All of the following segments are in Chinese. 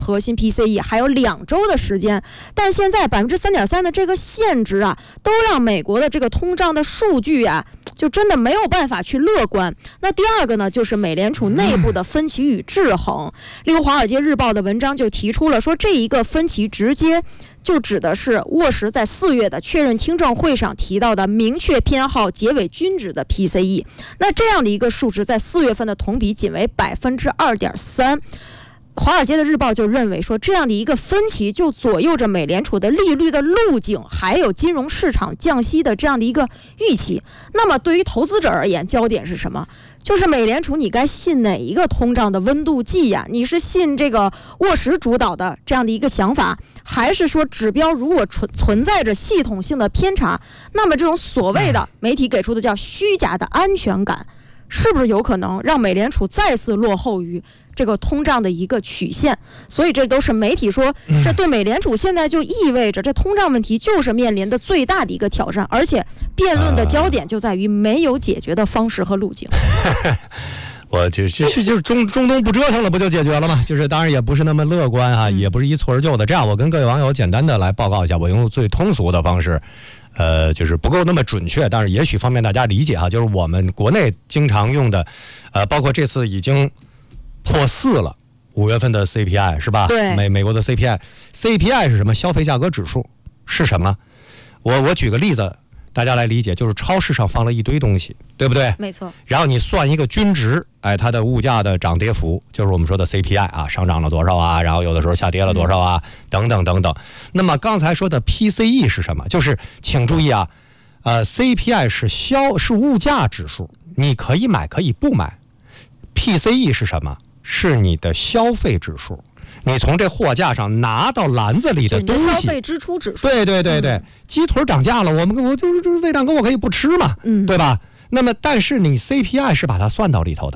核心 PCE 还有2周的时间，但现在3.3%的这个限制啊，都让美国的这个通胀的数据啊，就真的没有办法去乐观。那第二个呢，就是美联储内部的分歧与制衡。例如《华尔街日报》的文章就提出了说，这一个分歧直接就指的是沃什在4月的确认听证会上提到的明确偏好结尾均值的 PCE。那这样的一个数值在4月份的同比仅为2.3%。华尔街的日报就认为说，这样的一个分歧就左右着美联储的利率的路径，还有金融市场降息的这样的一个预期。那么对于投资者而言，焦点是什么？就是美联储你该信哪一个通胀的温度计呀？你是信这个沃什主导的这样的一个想法，还是说指标如果存在着系统性的偏差，那么这种所谓的媒体给出的叫虚假的安全感，是不是有可能让美联储再次落后于这个通胀的一个曲线？所以这都是媒体说，这对美联储现在就意味着这通胀问题就是面临的最大的一个挑战，而且辩论的焦点就在于没有解决的方式和路径。 我就是中东不折腾了，不就解决了吗？就是当然也不是那么乐观啊，也不是一蹴而就的。这样，我跟各位网友简单的来报告一下，我用最通俗的方式。就是不够那么准确，但是也许方便大家理解哈。就是我们国内经常用的，包括这次已经破4了，5月份的 CPI 是吧？ 对， 美国的 CPI 是什么？消费价格指数是什么？我举个例子，大家来理解，就是超市上放了一堆东西，对不对？ 没错。 然后你算一个均值，它的物价的涨跌幅，就是我们说的 CPI 啊，上涨了多少啊，然后有的时候下跌了多少啊，等等等等。那么刚才说的 PCE 是什么？就是请注意啊，CPI 是物价指数，你可以买可以不买。PCE 是什么？是你的消费指数。你从这货架上拿到篮子里的东西， 消费支出指数。 对，鸡腿涨价了，我就是胃蛋糕我可以不吃嘛，对吧？那么但是你 CPI 是把它算到里头的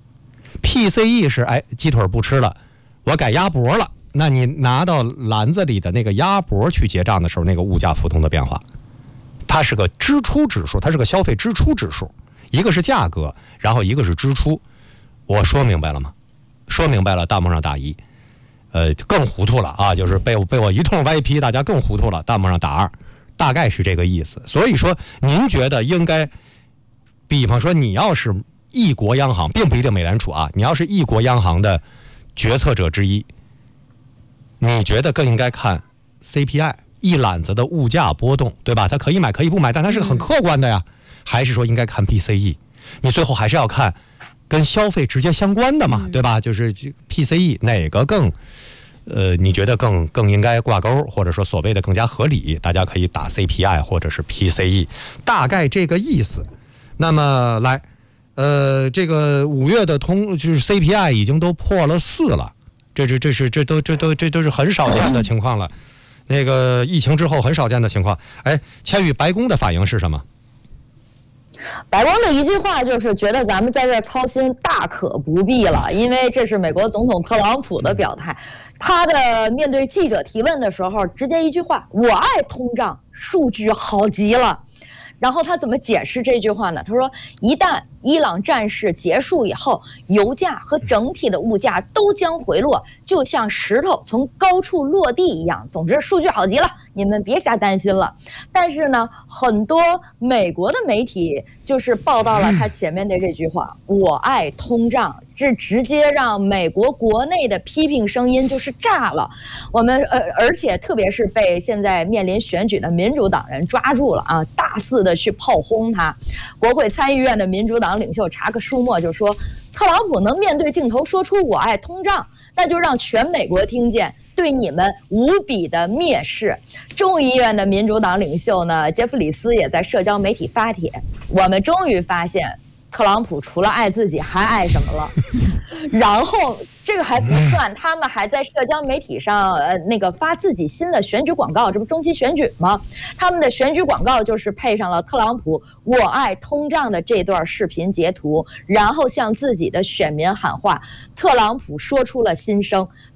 ，PCE 是鸡腿不吃了，我改鸭脖了，那你拿到篮子里的那个鸭脖去结账的时候，那个物价浮动的变化，它是个支出指数，它是个消费支出指数，一个是价格，然后一个是支出。我说明白了吗？说明白了，弹幕上打1。更糊涂了啊！就是被我一通歪批，大家更糊涂了。弹幕上打2，大概是这个意思。所以说，您觉得应该，比方说你要是一国央行，并不一定美联储啊，你要是一国央行的决策者之一，你觉得更应该看 CPI 一揽子的物价波动，对吧？它可以买可以不买，但它是个很客观的呀。还是说应该看 PCE？ 你最后还是要看跟消费直接相关的嘛，对吧？就是 PCE 哪个更你觉得更应该挂钩，或者说所谓的更加合理，大家可以打 CPI 或者是 PCE， 大概这个意思。那么来，这个5月的就是 CPI 已经都破了4了，这都是很少见的情况了。那个疫情之后很少见的情况。千羽，白宫的反应是什么？ 白宫的一句话就是觉得咱们在这操心大可不必了，因为这是美国总统特朗普的表态。他的面对记者提问的时候，直接一句话：我爱通胀，数据好极了。然后他怎么解释这句话呢？他说，一旦伊朗战事结束以后，油价和整体的物价都将回落，就像石头从高处落地一样。总之，数据好极了，你们别瞎担心了。但是呢，很多美国的媒体就是报道了他前面的这句话：我爱通胀。这直接让美国国内的批评声音就是炸了。我们而且特别是被现在面临选举的民主党人抓住了啊，大肆的去炮轰他。国会参议院的民主党领袖查克舒默就说，特朗普能面对镜头说出我爱通胀，那就让全美国听见对你们无比的蔑视。众议院的民主党领袖呢，杰弗里斯也在社交媒体发帖，我们终于发现特朗普除了爱自己还爱什么了。然后这个还不算，他们还在社交媒体上那个发自己新的选举广告，这不中期选举吗？他们的选举广告就是配上了特朗普我爱通胀的这段视频截图，然后向自己的选民喊话，特朗普说出了心声，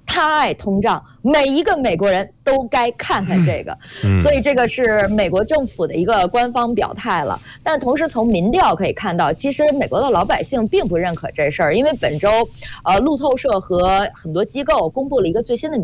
他爱通胀，每一个美国人都该看看这个。所以这个是美国政府的一个官方表态了。但同时从民调可以看到，其实美国的老百姓并不认可这事儿，因为本周路透社和很多机构公布了一个最新的